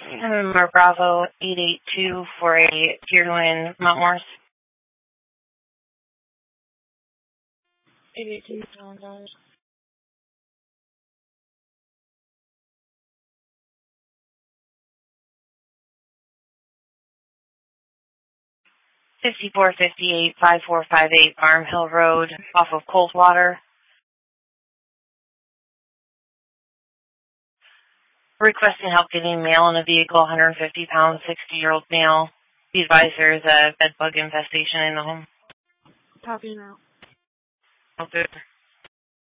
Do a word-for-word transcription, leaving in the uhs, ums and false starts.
November Bravo eight eight two for a Tier two Mount Morris. eight eight two, John Dodge. fifty-four fifty-eight, five four five eight Farm Hill Road off of Coldwater. Requesting help getting mail in a vehicle, one hundred fifty pound, sixty-year-old male. The advisor is a bed bug infestation in the home. Copy now. Okay.